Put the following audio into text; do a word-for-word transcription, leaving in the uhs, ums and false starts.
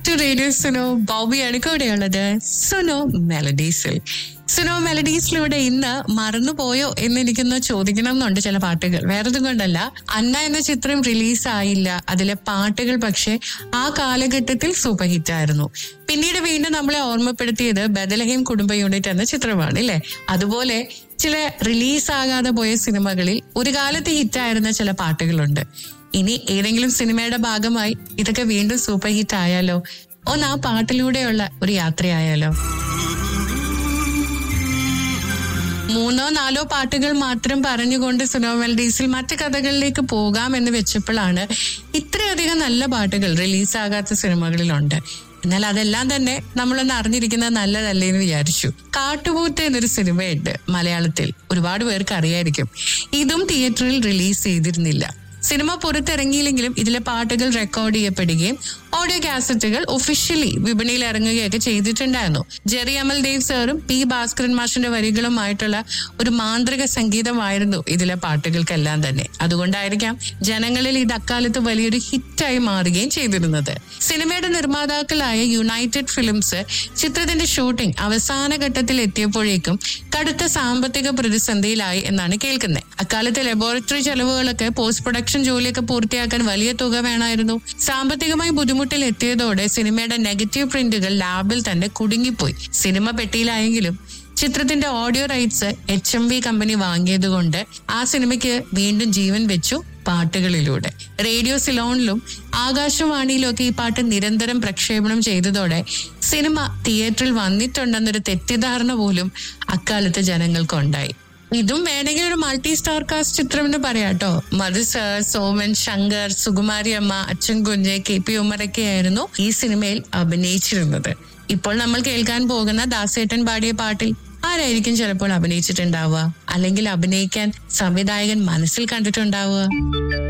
To radio Suno. ബോബിയാണ് കൂടെയുള്ളത് സുനോ മെലഡീസിൽ. സുനോ മെലഡീസിലൂടെ ഇന്ന് മറന്നുപോയോ എന്ന് എനിക്കൊന്ന് ചോദിക്കണം എന്നുണ്ട് ചില പാട്ടുകൾ. വേറൊന്നും കൊണ്ടല്ല, അന്ന എന്ന ചിത്രം റിലീസായില്ല. അതിലെ പാട്ടുകൾ പക്ഷെ ആ കാലഘട്ടത്തിൽ സൂപ്പർ ഹിറ്റ് ആയിരുന്നു. പിന്നീട് വീണ്ടും നമ്മളെ ഓർമ്മപ്പെടുത്തിയത് ബദലഹീം കുടുംബ യൂണിറ്റ് എന്ന ചിത്രമാണ് അല്ലെ. അതുപോലെ ചില റിലീസാകാതെ പോയ സിനിമകളിൽ ഒരു കാലത്ത് ഹിറ്റായിരുന്ന ചില പാട്ടുകളുണ്ട്. ഇനി ഏതെങ്കിലും സിനിമയുടെ ഭാഗമായി ഇതൊക്കെ വീണ്ടും സൂപ്പർ ഹിറ്റ് ആയാലോ? ഒന്ന് ആ പാട്ടിലൂടെയുള്ള ഒരു യാത്രയായാലോ? മൂന്നോ നാലോ പാട്ടുകൾ മാത്രം പറഞ്ഞുകൊണ്ട് സുനോ മെലഡീസിൽ മറ്റു കഥകളിലേക്ക് പോകാം എന്ന് വെച്ചപ്പോഴാണ് ഇത്രയധികം നല്ല പാട്ടുകൾ റിലീസാകാത്ത സിനിമകളിലുണ്ട്. എന്നാൽ അതെല്ലാം തന്നെ നമ്മളൊന്ന് അറിഞ്ഞിരിക്കുന്നത് നല്ലതല്ലേ എന്ന് വിചാരിച്ചു. കാട്ടുപോത്ത് എന്നൊരു സിനിമയുണ്ട് മലയാളത്തിൽ, ഒരുപാട് പേർക്ക് അറിയായിരിക്കും. ഇതും തിയേറ്ററിൽ റിലീസ് ചെയ്തിരുന്നില്ല. സിനിമ പുറത്തിറങ്ങിയില്ലെങ്കിലും ഇതിലെ പാട്ടുകൾ റെക്കോർഡ് ചെയ്യപ്പെടുകയും ഓഡിയോ കാസറ്റുകൾ ഒഫീഷ്യലി വിപണിയിൽ ഇറങ്ങുകയൊക്കെ ചെയ്തിട്ടുണ്ടായിരുന്നു. ജെറി അമൽ ദേവ് സാറും പി ഭാസ്കരൻ മാഷിന്റെ വരികളുമായിട്ടുള്ള ഒരു മാന്ത്രിക സംഗീതമായിരുന്നു ഇതിലെ പാട്ടുകൾക്കെല്ലാം തന്നെ. അതുകൊണ്ടായിരിക്കാം ജനങ്ങളിൽ ഇത് അക്കാലത്ത് വലിയൊരു ഹിറ്റായി മാറുകയും ചെയ്തിരുന്നത്. സിനിമയുടെ നിർമ്മാതാക്കളായ യുണൈറ്റഡ് ഫിലിംസ് ചിത്രത്തിന്റെ ഷൂട്ടിംഗ് അവസാന ഘട്ടത്തിൽ എത്തിയപ്പോഴേക്കും കടുത്ത സാമ്പത്തിക പ്രതിസന്ധിയിലായി എന്നാണ് കേൾക്കുന്നത്. അക്കാലത്ത് ലബോറട്ടറി ചെലവുകളൊക്കെ പോസ്റ്റ് പ്രൊഡക്ഷൻ ജോലിയൊക്കെ പൂർത്തിയാക്കാൻ വലിയ തുക വേണമായിരുന്നു. സാമ്പത്തികമായി ബുദ്ധിമുട്ടിൽ എത്തിയതോടെ സിനിമയുടെ നെഗറ്റീവ് പ്രിന്റുകൾ ലാബിൽ തന്നെ കുടുങ്ങിപ്പോയി. സിനിമ പെട്ടിയിലായെങ്കിലും ചിത്രത്തിന്റെ audio rights H M V company വാങ്ങിയത് കൊണ്ട് ആ സിനിമയ്ക്ക് വീണ്ടും ജീവൻ വെച്ചു പാട്ടുകളിലൂടെ. റേഡിയോ സിലോണിലും ആകാശവാണിയിലും ഒക്കെ ഈ പാട്ട് നിരന്തരം പ്രക്ഷേപണം ചെയ്തതോടെ സിനിമ തിയേറ്ററിൽ വന്നിട്ടുണ്ടെന്നൊരു തെറ്റിദ്ധാരണ പോലും അക്കാലത്ത് ജനങ്ങൾക്കുണ്ടായി. ഇതും വേണമെങ്കിൽ ഒരു മൾട്ടി സ്റ്റാർ കാസ്റ്റ് ചിത്രം എന്ന് പറയാട്ടോ. മധു സർ, സോമൻ, ശങ്കർ, സുകുമാരി അമ്മ, അച്ഛൻ കുഞ്ഞ്, കെ പി ഉമ്മറൊക്കെ ആയിരുന്നു ഈ സിനിമയിൽ അഭിനയിച്ചിരുന്നത്. ഇപ്പോൾ നമ്മൾ കേൾക്കാൻ പോകുന്ന ദാസേട്ടൻ പാടിയ പാട്ടിൽ ആരായിരിക്കും ചിലപ്പോൾ അഭിനയിച്ചിട്ടുണ്ടാവുക, അല്ലെങ്കിൽ അഭിനയിക്കാൻ സംവിധായകൻ മനസ്സിൽ കണ്ടിട്ടുണ്ടാവുക?